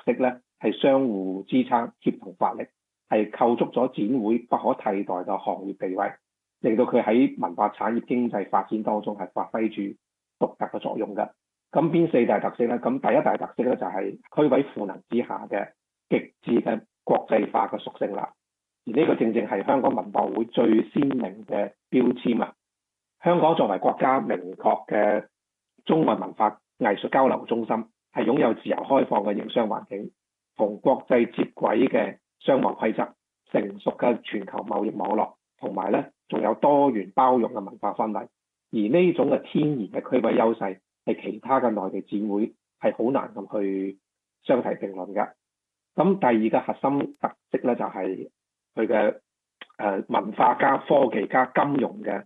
色咧係相互支撐、協同發力，係構築咗展會不可替代嘅行業地位，令到佢喺文化產業經濟發展當中係發揮住獨特嘅作用嘅。咁邊4大特色咧？咁第一大特色咧就係區位賦能之下嘅極致嘅國際化嘅屬性啦。而呢個正正係香港文博會最鮮明嘅標籤啊！香港作為國家明確嘅中外文化藝術交流中心，係擁有自由開放嘅營商環境，同國際接軌嘅商貿規則，成熟嘅全球貿易網絡，同埋咧仲有多元包容嘅文化氛圍。而呢種嘅天然嘅區位優勢，係其他嘅內地展會係好難咁去相提並論嘅。咁第二個核心特色咧就係佢嘅文化加科技加金融嘅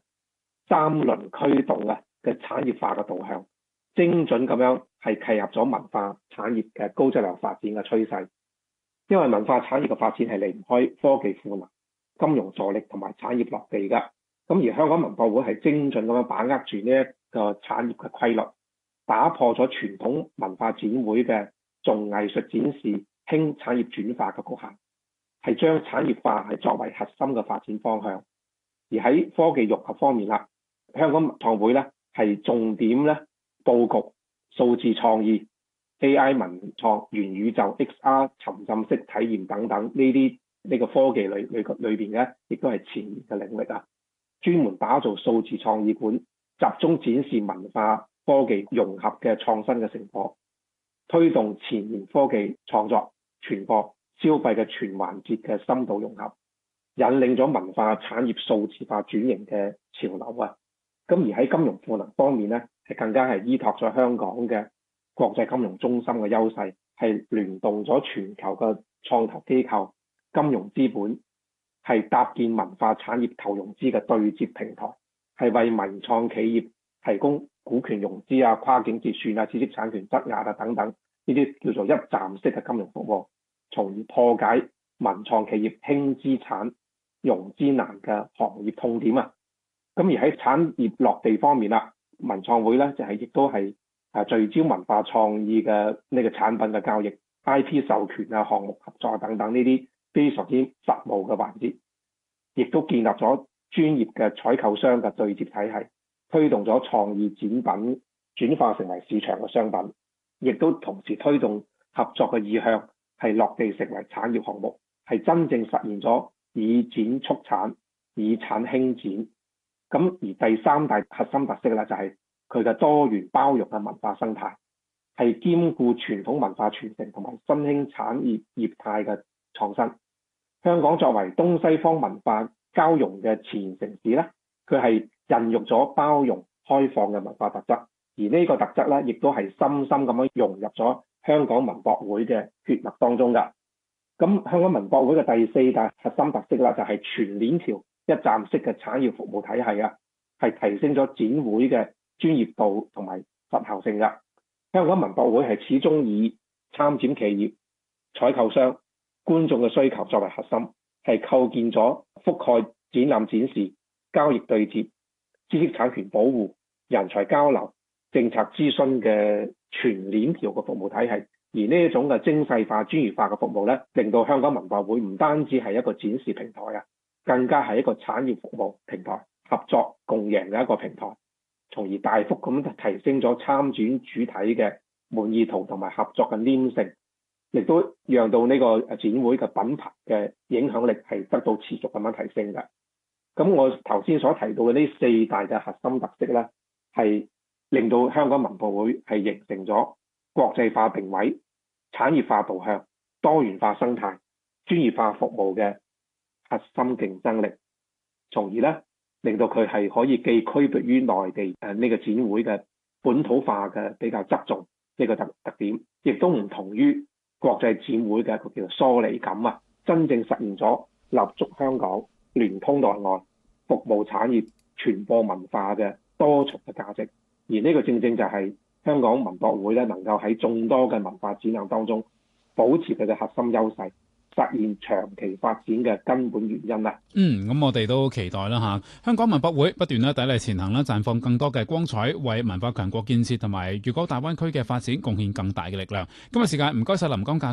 3輪驅動嘅產業化嘅導向，精準咁樣係契合咗文化產業嘅高質量發展嘅趨勢。因為文化產業嘅發展係離唔開科技賦能、金融助力同埋產業落地㗎。咁而香港文博會係精準咁樣把握住呢一個產業嘅規律，打破咗傳統文化展會嘅重藝術展示、輕產業轉化嘅局限，係將產業化係作為核心嘅發展方向。而喺科技融合方面啦，香港文創會咧係重點咧佈局數字創意、AI 文創、元宇宙、XR 沉浸式體驗等等呢個科技裏邊咧，亦都係前沿嘅領域啊！專門打造數字創意館，集中展示文化科技融合嘅創新嘅成果，推動前沿科技創作、傳播、消費嘅全環節嘅深度融合，引領咗文化產業數字化轉型嘅潮流啊！咁而喺金融賦能方面咧，係更加係依託咗香港嘅國際金融中心嘅優勢，係聯動咗全球嘅創投機構、金融資本，係搭建文化產業投融資嘅對接平台，係為文創企業提供股權融資啊、跨境結算啊、知識產權質押啊等等呢啲叫做一站式嘅金融服務，從而破解文創企業輕資產融資難嘅行業痛點啊！咁而喺產業落地方面啦，文創會咧就係亦都係聚焦文化創意嘅呢個產品嘅交易、IP 授權啊、項目合作等等呢啲非常之實務嘅環節，亦都建立咗專業嘅採購商嘅對接體系，推動咗創意展品轉化成為市場嘅商品，亦都同時推動合作嘅意向係落地成為產業項目，係真正實現咗以展促產、以產興展。咁而第3大核心特色咧就係佢嘅多元包容嘅文化生態，係兼顧傳統文化傳承同埋新興產業業態嘅創新。香港作為東西方文化交融嘅前沿城市咧，佢係孕育咗包容開放嘅文化特質，而呢個特質咧，亦都係深深咁樣融入咗香港文博會嘅血脈當中㗎。咁香港文博會嘅第4大核心特色啦，就係全鏈條一站式嘅產業服務體系啊，係提升咗展會嘅專業度同埋實效性㗎。香港文博會係始終以參展企業、採購商、觀眾嘅需求作為核心，係構建咗覆蓋展覽展示、交易對接、知識產權保護、人才交流、政策諮詢嘅全鏈條嘅服務體系。而呢一種嘅精細化、專業化嘅服務咧，令到香港文博會唔單止係一個展示平台啊，更加係一個產業服務平台、合作共贏嘅一個平台，從而大幅咁提升咗參展主體嘅滿意度同埋合作嘅黏性，亦都讓到呢個展會嘅品牌嘅影響力係得到持續咁樣提升嘅。咁我頭先所提到嘅呢4大嘅核心特色咧，係令到香港文博會係形成咗國際化定位、產業化導向、多元化生態、專業化服務嘅核心競爭力，從而咧令到佢係可以既區別於內地呢個展會嘅本土化嘅比較側重呢個特點，亦都唔同於國際展會嘅一個叫做疏離感啊，真正實現咗立足香港、聯通內外、服務產業、傳播文化嘅多重嘅價值。而呢個正正就係香港文博會咧能夠喺眾多嘅文化展覽當中保持佢嘅核心優勢，實現長期發展嘅根本原因啦。 咁我哋都期待啦嚇，香港文博會不斷咧砥礪前行啦，綻放更多嘅光彩，為文化強國建設同埋粵港澳大灣區嘅發展貢獻更大嘅力量。今日時間唔該晒林江教授。